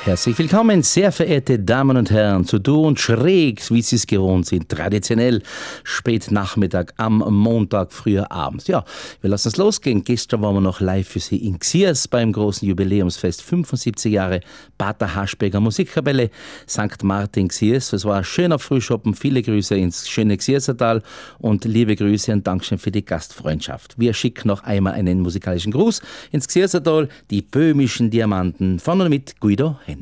Herzlich willkommen, sehr verehrte Damen und Herren, zu Du und Schräg, wie Sie es gewohnt sind, traditionell spät Nachmittag am Montag, früher abends. Ja, wir lassen es losgehen. Gestern waren wir noch live für Sie in Xiers beim großen Jubiläumsfest, 75 Jahre Pater Haschberger Musikkapelle St. Martin Xiers. Es war ein schöner Frühschoppen, viele Grüße ins schöne Xiersertal und liebe Grüße und Dankeschön für die Gastfreundschaft. Wir schicken noch einmal einen musikalischen Gruß ins Xiersertal, die böhmischen Diamanten von und mit Guido Hennig.